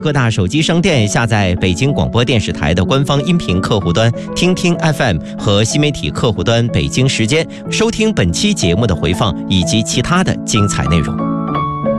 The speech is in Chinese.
各大手机商店下载北京广播电视台的官方音频客户端听听 FM 和新媒体客户端北京时间，收听本期节目的回放以及其他的精彩内容。